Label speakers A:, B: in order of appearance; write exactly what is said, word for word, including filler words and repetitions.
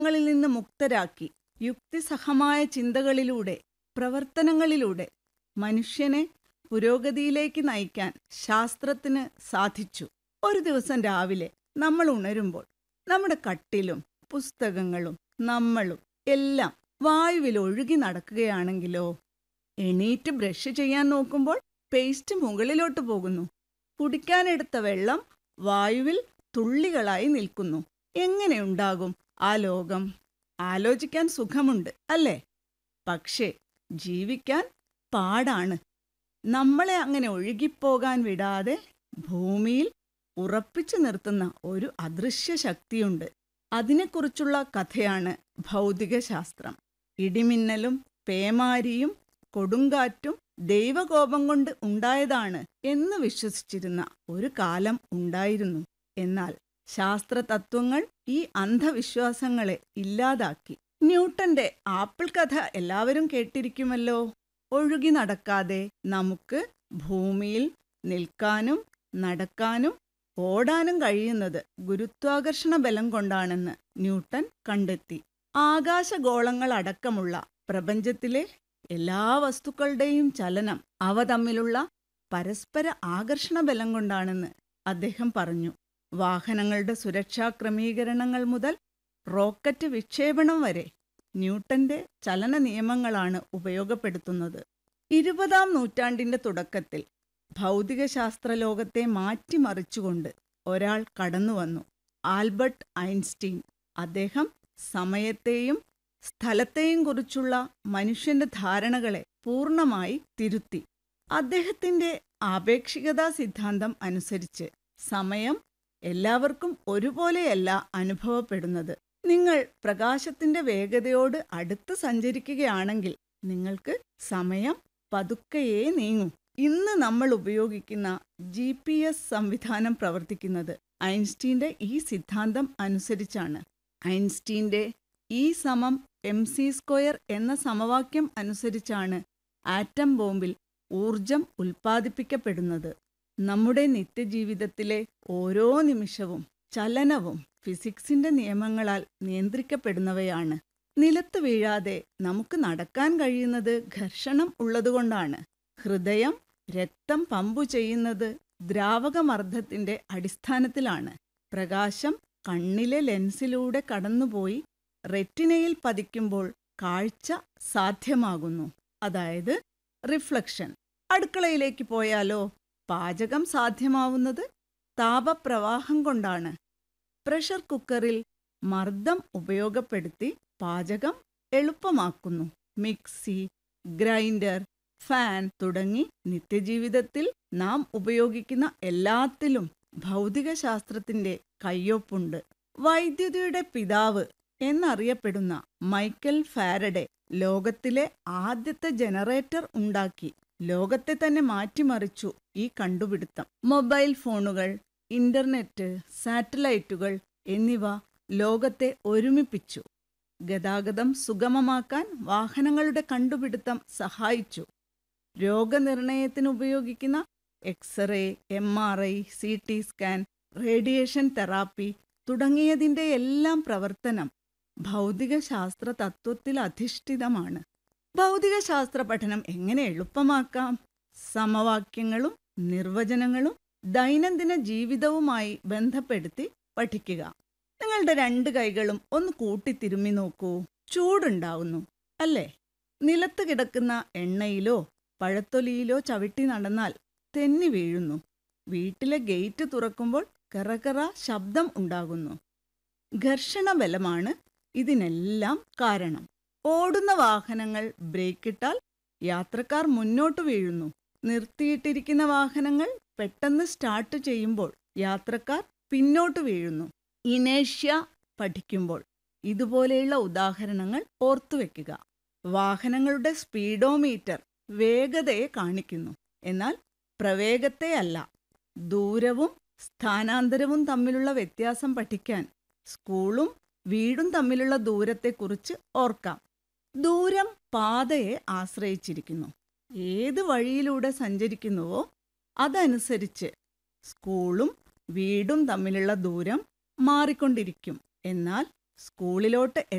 A: ങ്ങളിൽ നിന്ന് മുക്തരാക്കി യുക്തിസഹമായ ചിന്തകളിലൂടെ, പ്രവർത്തനങ്ങളിലൂടെ മനുഷ്യനെ പുരോഗതിയിലേക്ക് നയിക്കാൻ ശാസ്ത്രത്തിന് സാധിച്ചു. ഒരു ദിവസം രാവിലെ നമ്മൾ ഉണരുമ്പോൾ നമ്മുടെ കട്ടിലും പുസ്തകങ്ങളും നമ്മളും എല്ലാം വായുവിൽ ഒഴുകി നടക്കുകയാണെങ്കിലോ? എണീറ്റ് ബ്രഷ് ചെയ്യാൻ നോക്കുമ്പോൾ പേസ്റ്റ് മുകളിലോട്ട് പോകുന്നു. കുടിക്കാനെടുത്ത വെള്ളം വായുവിൽ തുള്ളികളായി നിൽക്കുന്നു. എങ്ങനെയുണ്ടാകും ആ ലോകം? ആലോചിക്കാൻ സുഖമുണ്ട്, അല്ലേ? പക്ഷേ ജീവിക്കാൻ പാടാണ്. നമ്മളെ അങ്ങനെ ഒഴുകിപ്പോകാൻ വിടാതെ ഭൂമിയിൽ ഉറപ്പിച്ചു നിർത്തുന്ന ഒരു അദൃശ്യ ശക്തിയുണ്ട്. അതിനെക്കുറിച്ചുള്ള കഥയാണ് ഭൗതികശാസ്ത്രം. ഇടിമിന്നലും പേമാരിയും കൊടുങ്കാറ്റും ദൈവകോപം കൊണ്ട് ഉണ്ടായതാണ് എന്ന് വിശ്വസിച്ചിരുന്ന ഒരു കാലം ഉണ്ടായിരുന്നു. എന്നാൽ ശാസ്ത്രതത്വങ്ങൾ ഈ അന്ധവിശ്വാസങ്ങളെ ഇല്ലാതാക്കി. ന്യൂട്ടന്റെ ആപ്പിൾ കഥ എല്ലാവരും കേട്ടിരിക്കുമല്ലോ. ഒഴുകി നടക്കാതെ നമുക്ക് ഭൂമിയിൽ നിൽക്കാനും നടക്കാനും ഓടാനും കഴിയുന്നത് ഗുരുത്വാകർഷണ ബലം കൊണ്ടാണെന്ന് ന്യൂട്ടൻ കണ്ടെത്തി. ആകാശഗോളങ്ങളടക്കമുള്ള പ്രപഞ്ചത്തിലെ എല്ലാ വസ്തുക്കളുടെയും ചലനം അവ തമ്മിലുള്ള പരസ്പര ആകർഷണ ബലം കൊണ്ടാണെന്ന് അദ്ദേഹം പറഞ്ഞു. വാഹനങ്ങളുടെ സുരക്ഷാ ക്രമീകരണങ്ങൾ മുതൽ റോക്കറ്റ് വിക്ഷേപണം വരെ ന്യൂട്ടന്റെ ചലന നിയമങ്ങളാണ് ഉപയോഗപ്പെടുത്തുന്നത്. ഇരുപതാം നൂറ്റാണ്ടിന്റെ തുടക്കത്തിൽ ഭൗതികശാസ്ത്ര ലോകത്തെ മാറ്റിമറിച്ചുകൊണ്ട് ഒരാൾ കടന്നുവന്നു. Albert Einstein. അദ്ദേഹം സമയത്തെയും സ്ഥലത്തെയും കുറിച്ചുള്ള മനുഷ്യന്റെ ധാരണകളെ പൂർണ്ണമായി തിരുത്തി. അദ്ദേഹത്തിന്റെ ആപേക്ഷികതാ സിദ്ധാന്തം അനുസരിച്ച് സമയം എല്ലാവർക്കും ഒരുപോലെയല്ല അനുഭവപ്പെടുന്നത്. നിങ്ങൾ പ്രകാശത്തിന്റെ വേഗതയോട് അടുത്ത് സഞ്ചരിക്കുകയാണെങ്കിൽ നിങ്ങൾക്ക് സമയം പതുക്കെയേ നീങ്ങൂ. ഇന്ന് നമ്മൾ ഉപയോഗിക്കുന്ന ജി പി എസ് സംവിധാനം പ്രവർത്തിക്കുന്നത് ഐൻസ്റ്റീന്റെ ഈ സിദ്ധാന്തം അനുസരിച്ചാണ്. ഐൻസ്റ്റീന്റെ ഇ സമം എം സി സ്ക്വയർ എന്ന സമവാക്യം അനുസരിച്ചാണ് ആറ്റം ബോംബിൽ ഊർജം ഉൽപ്പാദിപ്പിക്കപ്പെടുന്നത്. നമ്മുടെ നിത്യജീവിതത്തിലെ ഓരോ നിമിഷവും ചലനവും ഫിസിക്സിന്റെ നിയമങ്ങളാൽ നിയന്ത്രിക്കപ്പെടുന്നവയാണ്. നിലത്ത് വീഴാതെ നമുക്ക് നടക്കാൻ കഴിയുന്നത് ഘർഷണം ഉള്ളതുകൊണ്ടാണ്. ഹൃദയം രക്തം പമ്പു ചെയ്യുന്നത് ദ്രാവകമർദ്ദത്തിന്റെ അടിസ്ഥാനത്തിലാണ്. പ്രകാശം കണ്ണിലെ ലെൻസിലൂടെ കടന്നുപോയി റെറ്റിനയിൽ പതിക്കുമ്പോൾ കാഴ്ച സാധ്യമാകുന്നു, അതായത് റിഫ്ലക്ഷൻ. അടുക്കളയിലേക്ക് പോയാലോ? പാചകം സാധ്യമാവുന്നത് താപപ്രവാഹം കൊണ്ടാണ്. പ്രഷർ കുക്കറിൽ മർദ്ദം ഉപയോഗപ്പെടുത്തി പാചകം എളുപ്പമാക്കുന്നു. മിക്സി, ഗ്രൈൻഡർ, ഫാൻ തുടങ്ങി നിത്യജീവിതത്തിൽ നാം ഉപയോഗിക്കുന്ന എല്ലാത്തിലും ഭൗതികശാസ്ത്രത്തിന്റെ കയ്യൊപ്പുണ്ട്. വൈദ്യുതിയുടെ പിതാവ് എന്നറിയപ്പെടുന്ന മൈക്കൽ ഫാരഡെ ലോകത്തിലെ ആദ്യത്തെ ജനറേറ്റർ ഉണ്ടാക്കി. ലോകത്തെ തന്നെ മാറ്റിമറിച്ചു ഈ കണ്ടുപിടുത്തം. മൊബൈൽ ഫോണുകൾ, ഇന്റർനെറ്റ്, സാറ്റലൈറ്റുകൾ എന്നിവ ലോകത്തെ ഒരുമിപ്പിച്ചു. ഗതാഗതം സുഗമമാക്കാൻ വാഹനങ്ങളുടെ കണ്ടുപിടുത്തം സഹായിച്ചു. രോഗനിർണയത്തിന് ഉപയോഗിക്കുന്ന x-ray, M R I, C T scan, radiation therapy തുടങ്ങിയതിൻ്റെ എല്ലാം പ്രവർത്തനം ഭൗതികശാസ്ത്ര തത്വത്തിൽ അധിഷ്ഠിതമാണ്. ഭൗതികശാസ്ത്ര പഠനം എങ്ങനെ എളുപ്പമാക്കാം? സമവാക്യങ്ങളും നിർവചനങ്ങളും ദൈനംദിന ജീവിതവുമായി ബന്ധപ്പെടുത്തി പഠിക്കുക. നിങ്ങളുടെ രണ്ട് കൈകളും ഒന്ന് കൂട്ടിത്തിരുമ്മി നോക്കൂ. ചൂടുണ്ടാവുന്നു, അല്ലേ? നിലത്ത് കിടക്കുന്ന എണ്ണയിലോ പഴത്തൊലിയിലോ ചവിട്ടി നടന്നാൽ തെന്നി വീഴുന്നു. വീട്ടിലെ ഗേറ്റ് തുറക്കുമ്പോൾ കറകറ ശബ്ദം ഉണ്ടാകുന്നു. ഘർഷണബലമാണ് ഇതിനെല്ലാം കാരണം. ഓടുന്ന വാഹനങ്ങൾ ബ്രേക്കിട്ടാൽ യാത്രക്കാർ മുന്നോട്ട് വീഴുന്നു. നിർത്തിയിട്ടിരിക്കുന്ന വാഹനങ്ങൾ പെട്ടെന്ന് സ്റ്റാർട്ട് ചെയ്യുമ്പോൾ യാത്രക്കാർ പിന്നോട്ട് വീഴുന്നു. ഇനേഷ്യ പഠിക്കുമ്പോൾ ഇതുപോലെയുള്ള ഉദാഹരണങ്ങൾ ഓർത്തുവെക്കുക. വാഹനങ്ങളുടെ സ്പീഡോമീറ്റർ വേഗതയെ കാണിക്കുന്നു, എന്നാൽ പ്രവേഗത്തെ അല്ല. ദൂരവും സ്ഥാനാന്തരവും തമ്മിലുള്ള വ്യത്യാസം പഠിക്കാൻ സ്കൂളും വീടും തമ്മിലുള്ള ദൂരത്തെക്കുറിച്ച് ഓർക്കാം. ദൂരം പാതയെ ആശ്രയിച്ചിരിക്കുന്നു. ഏത് വഴിയിലൂടെ സഞ്ചരിക്കുന്നുവോ അതനുസരിച്ച് സ്കൂളും വീടും തമ്മിലുള്ള ദൂരം മാറിക്കൊണ്ടിരിക്കും. എന്നാൽ സ്കൂളിലോട്ട്